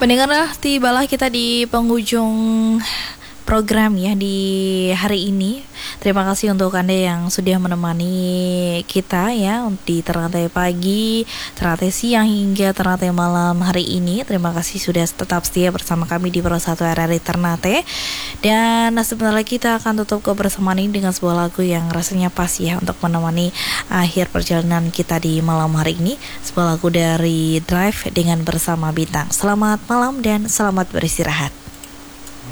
Pendengar, tibalah kita di penghujung program ya di hari ini. Terima kasih untuk Anda yang sudah menemani kita ya di Ternate pagi, Ternate siang hingga Ternate malam hari ini. Terima kasih sudah tetap setia bersama kami di Pro 1 RRI Ternate. Dan sebentar lagi kita akan tutup kebersamaan ini dengan sebuah lagu yang rasanya pas ya untuk menemani akhir perjalanan kita di malam hari ini. Sebuah lagu dari Drive dengan Bersama Bintang. Selamat malam dan selamat beristirahat.